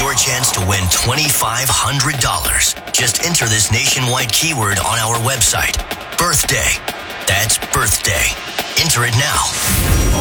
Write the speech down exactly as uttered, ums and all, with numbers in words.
your chance to win twenty-five hundred dollars. Just enter this nationwide keyword on our website. Birthday. That's birthday. Enter it now.